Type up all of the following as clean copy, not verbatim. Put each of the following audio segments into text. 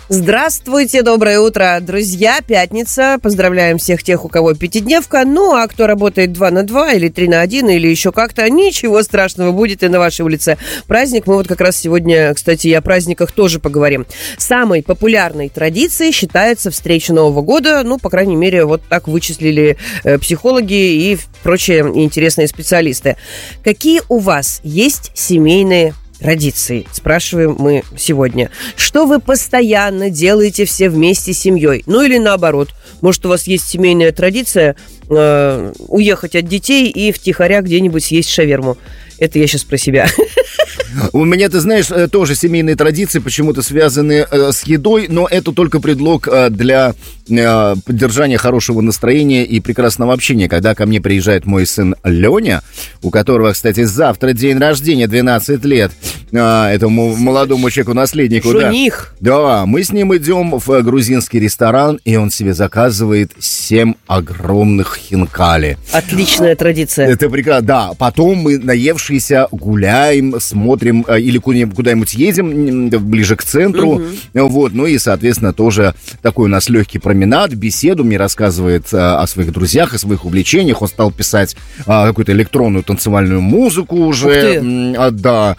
Здравствуйте, доброе утро, друзья. Пятница. Поздравляем всех тех, у кого пятидневка. Ну, а кто работает 2 на 2 или 3 на 1 или еще как-то, ничего страшного, будет и на вашей улице праздник. Мы вот как раз сегодня, кстати, и о праздниках тоже поговорим. Самой популярной традицией считается встреча Нового года. Ну, по крайней мере, вот так вычислили психологи и прочие интересные специалисты. Какие у вас есть семейные традиции? Спрашиваем мы сегодня. Что вы постоянно делаете все вместе с семьей? Ну или наоборот. Может, у вас есть семейная традиция уехать от детей и втихаря где-нибудь съесть шаверму? Это я сейчас про себя. У меня, ты знаешь, тоже семейные традиции почему-то связаны с едой, но это только предлог для поддержания хорошего настроения и прекрасного общения. Когда ко мне приезжает мой сын Леня, у которого, кстати, завтра день рождения, 12 лет, этому молодому человеку-наследнику. Жених. Да, мы с ним идем в грузинский ресторан, и он себе заказывает 7 огромных хинкали. Отличная традиция. Это прекрасно, да. Потом мы, наевшиеся, гуляем, смотрим или куда-нибудь едем ближе к центру. Вот, ну и, соответственно, тоже такой у нас легкий променад, беседу. Мне рассказывает о своих друзьях, о своих увлечениях. Он стал писать какую-то электронную танцевальную музыку уже. Да.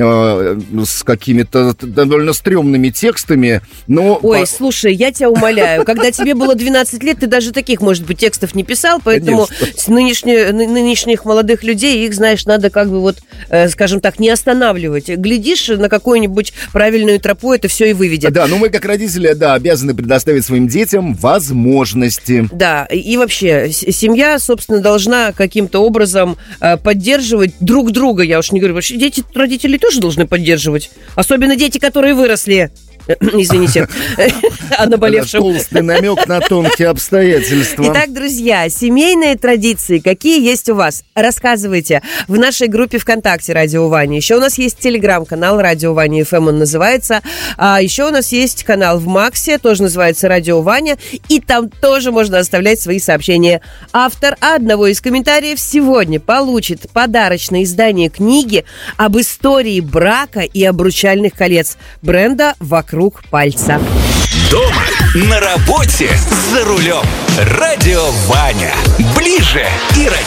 С какими-то довольно стрёмными текстами, но... Ой, слушай, я тебя умоляю, когда тебе было 12 лет, ты даже таких, может быть, текстов не писал, поэтому с нынешних молодых людей, их, знаешь, надо как бы вот, скажем так, не останавливать. Глядишь на какую-нибудь правильную тропу, это все и выведет. Да, но мы как родители, да, обязаны предоставить своим детям возможности. Да, и вообще, семья, собственно, должна каким-то образом поддерживать друг друга, я уж не говорю, вообще дети, родители тоже должны поддерживать. Особенно дети, которые выросли. Извините, о наболевшем. Толстый намек на тонкие обстоятельства. Итак, друзья, семейные традиции, какие есть у вас? Рассказывайте в нашей группе ВКонтакте «Радио Ваня». Еще у нас есть телеграм-канал «Радио Ваня ФМ», он называется. А еще у нас есть канал в Максе, тоже называется «Радио Ваня». И там тоже можно оставлять свои сообщения. Автор одного из комментариев сегодня получит подарочное издание книги об истории брака и обручальных колец бренда «Вокруг пальца». Дома, на работе, за рулем. Радио Ваня. Ближе и роднее.